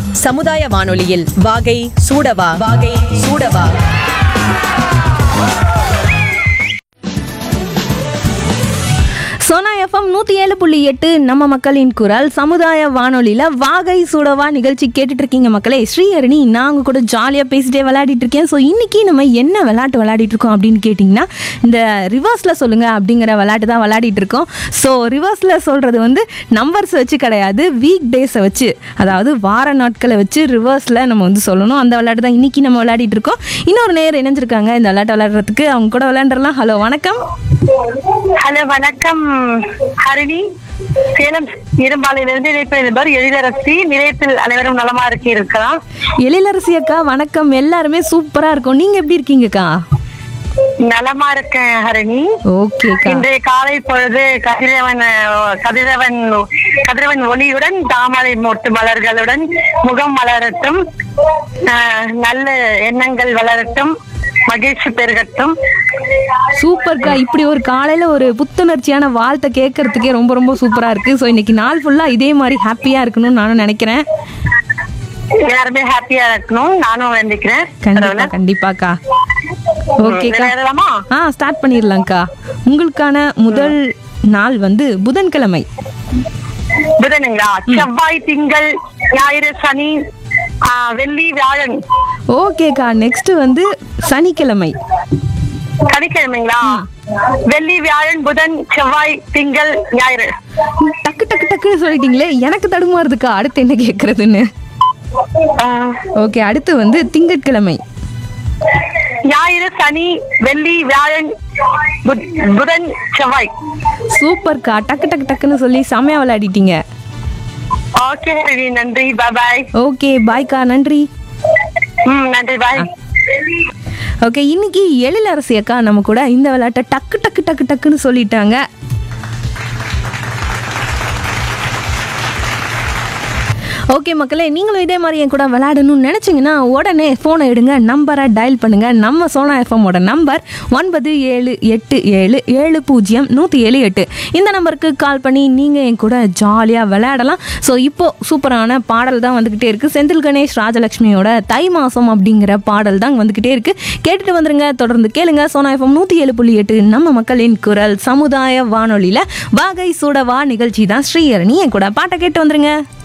சமுதாய வானொலியில் வாகை சூடவா வாகை சூடவா. சோனா எஃப்எம் 107.8 நம்ம மக்களின் குரல் சமுதாய வானொலியில் வாகை சூடவா நிகழ்ச்சி கேட்டுட்டு இருக்கீங்க மக்களே. ஸ்ரீஹரணி நாங்கள் கூட ஜாலியாக பேசிட்டே விளையாடிட்டு இருக்கேன். ஸோ இன்னைக்கு நம்ம என்ன விளையாட்டு விளையாடிட்டு இருக்கோம் அப்படின்னு கேட்டிங்கன்னா, இந்த ரிவர்ஸில் சொல்லுங்க அப்படிங்கிற விளையாட்டு தான் விளையாடிட்டு இருக்கோம். ஸோ ரிவர்ஸில் சொல்கிறது வந்து நம்பர்ஸ் வச்சு கிடையாது, வீக் டேஸை வச்சு, அதாவது வார நாட்களை வச்சு ரிவர்ஸில் நம்ம வந்து சொல்லணும். அந்த விளையாட்டு தான் இன்னைக்கு நம்ம விளையாடிட்டு இருக்கோம். இன்னொரு நேரம் இணைஞ்சிருக்காங்க இந்த விளையாட்டு விளையாடுறதுக்கு. அவங்க கூட விளையாண்டுறலாம். ஹலோ வணக்கம். ஹலோ வணக்கம் ஹரிணி. சேலம் இரும்பாலையிலிருந்து இணைப்பு எழிலரசி. நிலையத்தில் அனைவரும் நலமா இருக்கலாம். எழிலரசி அக்கா வணக்கம். எல்லாருமே சூப்பரா இருக்கும். நீங்க எப்படி இருக்கீங்கக்கா? நலமா இருக்கேன் ஹரிணி. ஓகே. இன்றைய காலை பொழுது கதிரவன் ஒளியுடன் தாமரை மொட்டு மலர்களுடன் முகம் மலரட்டும், நல்ல எண்ணங்கள் வளரட்டும், மகிழ்ச்சி பெருகட்டும். சூப்பர்க்கா. இப்படி ஒரு காலையில ஒரு புத்துணர்ச்சியான வாழ்த்தை கேட்கறதுக்கே ரொம்ப ரொம்ப சூப்பரா இருக்கு. ஸோ இன்னைக்கு நாள் ஃபுல்லா இதே மாதிரி ஹாப்பியா இருக்கணும்னு நானும் நினைக்கிறேன். எல்லாருமே ஹாப்பியா இருக்கணும் நானும் வேண்டிக்கிறேன். கண்டிப்பா கண்டிப்பாக்கா. ஓகேக்கா, ஸ்டார்ட் பண்ணிடலாம்க்கா. உங்களுக்கான முதல் நாள் வந்து புதன்கிழமை. புதனுங்களா? செவ்வாய், திங்கள், ஞாயிறு, சனி, வெள்ளி, வியாழன். ஓகேக்கா. நெக்ஸ்ட் வந்து சனிக்கிழமை. சனிக்கிழமைங்களா? வெள்ளி, வியாழன், புதன், செவ்வாய், திங்கள், ஞாயிறு. டக்கு டக்கு டக்குன்னு சொல்லிட்டீங்களே, எனக்கு தடுமாறுதுக்கா அடுத்து என்ன கேக்குறதுன்னு. ஓகே, அடுத்து வந்து திங்கட்கிழமை. ஞாயிறு, சனி, வெள்ளி, வியாழன், புதன், செவ்வாய். சூப்பர்க்கா. டக்கு டக்கு டக்குன்னு சொல்லி செமையா விளையாடிட்டீங்க. ஓகே நன்றி, பாய். ஓகே பாய்க்கா, நன்றி. நன்றி, பாய். ஓகே, இன்னைக்கு எழிலரசி அக்கா நம்ம கூட இந்த விளையாட்டை டக்கு டக்கு டக்கு டக்குன்னு சொல்லிட்டாங்க. ஓகே மக்களே, நீங்களும் இதே மாதிரி என் கூட விளையாடணும்னு நினச்சிங்கன்னா உடனே ஃபோனை எடுங்க, நம்பரை டயல் பண்ணுங்கள். நம்ம சோனா எஃப்எம்மோட நம்பர் 9787700178. இந்த நம்பருக்கு கால் பண்ணி நீங்கள் என் கூட ஜாலியாக விளையாடலாம். ஸோ இப்போது சூப்பரான பாடல் தான் வந்துக்கிட்டே இருக்குது. செந்தில் கணேஷ் ராஜலக்ஷ்மியோட தை மாதம் அப்படிங்கிற பாடல் தான் வந்துக்கிட்டே இருக்குது. கேட்டுட்டு வந்துருங்க, தொடர்ந்து கேளுங்க. சோனா எஃப்எம் 107.8 நம்ம மக்களின் குரல் சமுதாய வானொலியில் வாகை சூடவா நிகழ்ச்சி தான். ஸ்ரீஹரணி என் கூட பாட்டை கேட்டு வந்துருங்க.